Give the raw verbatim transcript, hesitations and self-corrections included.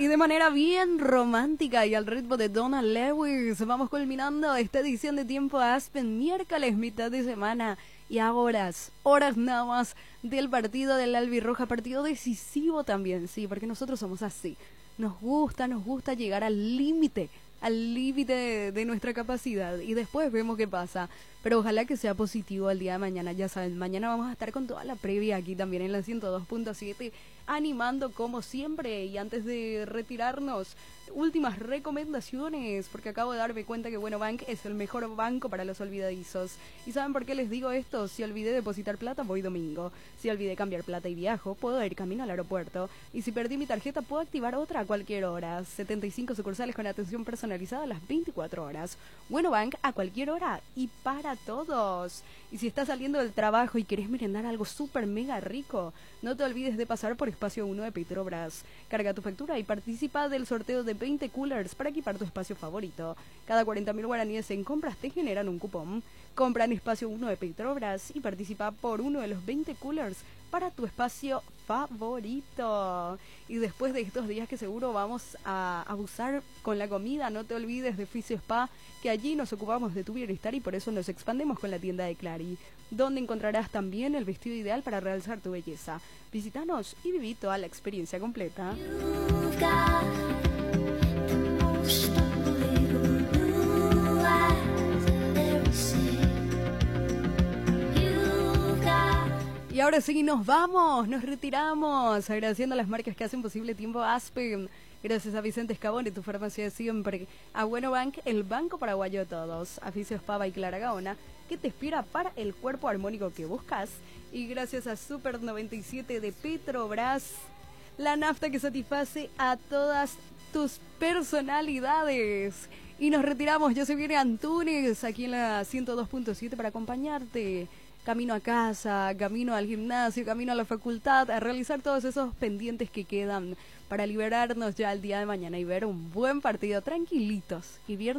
de manera bien romántica y al ritmo de Donna Lewis, vamos culminando esta edición de Tiempo Aspen, miércoles, mitad de semana, y a horas, horas nada más del partido del Albirroja, partido decisivo también, sí, porque nosotros somos así, nos gusta, nos gusta llegar al límite, al límite de, de nuestra capacidad, y después vemos qué pasa, pero ojalá que sea positivo el día de mañana. Ya saben, mañana vamos a estar con toda la previa aquí también en la ciento dos punto siete, animando como siempre. Y antes de retirarnos, últimas recomendaciones, porque acabo de darme cuenta que Bueno Bank es el mejor banco para los olvidadizos. ¿Y saben por qué les digo esto? Si olvidé depositar plata, voy domingo. Si olvidé cambiar plata y viajo, puedo ir camino al aeropuerto. Y si perdí mi tarjeta, puedo activar otra a cualquier hora. setenta y cinco sucursales con atención personalizada a las veinticuatro horas. Bueno Bank a cualquier hora y para todos. Y si estás saliendo del trabajo y querés merendar algo súper mega rico, no te olvides de pasar por Espacio uno de Petrobras. Carga tu factura y participa del sorteo de veinte coolers para equipar tu espacio favorito. Cada cuarenta mil guaraníes en compras te generan un cupón. Compra en Espacio uno de Petrobras y participa por uno de los veinte coolers para tu espacio favorito. Y después de estos días que seguro vamos a abusar con la comida, no te olvides de Fisio Spa, que allí nos ocupamos de tu bienestar y por eso nos expandemos con la tienda de Clary, donde encontrarás también el vestido ideal para realzar tu belleza. Visítanos y viví toda la experiencia completa. Y ahora sí, nos vamos, nos retiramos, agradeciendo a las marcas que hacen posible Tiempo Aspen. Gracias a Vicente Escabone, tu farmacia de siempre. A Bueno Bank, el banco paraguayo de todos. A Fisio Spa y Clara Gaona, que te inspira para el cuerpo armónico que buscas. Y gracias a Super noventa y siete de Petrobras, la nafta que satisface a todas tus personalidades. Y nos retiramos, yo soy Viene Antunes, aquí en la ciento dos punto siete para acompañarte. Camino a casa, camino al gimnasio, camino a la facultad, a realizar todos esos pendientes que quedan para liberarnos ya el día de mañana y ver un buen partido tranquilitos y viernes.